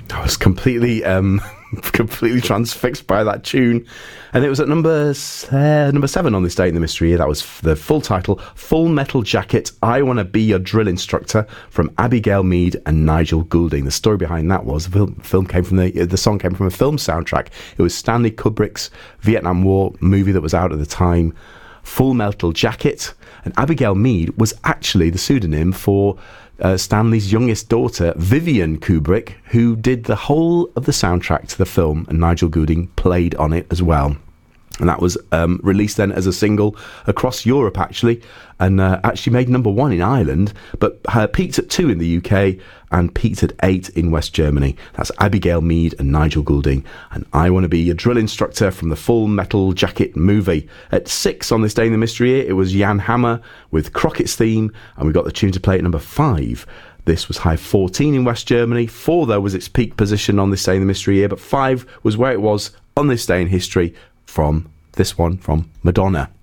I was completely completely transfixed by that tune. And it was at number 7 on this Day in the Mystery Year. That was the full title, Full Metal Jacket, I Wanna Be Your Drill Instructor, from Abigail Mead and Nigel Goulding. The story behind that was the song came from a film soundtrack. It was Stanley Kubrick's Vietnam War movie that was out at the time, Full Metal Jacket. And Abigail Mead was actually the pseudonym for Stanley's youngest daughter, Vivian Kubrick, who did the whole of the soundtrack to the film, and Nigel Goulding played on it as well. And that was released then as a single across Europe, actually, and actually made number 1 in Ireland, but peaked at 2 in the UK and peaked at 8 in West Germany. That's Abigail Mead and Nigel Goulding, and I Wanna Be Your Drill Instructor from the Full Metal Jacket movie. At 6 on this Day in the Mystery Year, it was Jan Hammer with Crockett's Theme, and we got the tune to play at number 5. This was high 14 in West Germany. 4, though, was its peak position on this Day in the Mystery Year, but 5 was where it was on this day in history, from this one from Madonna.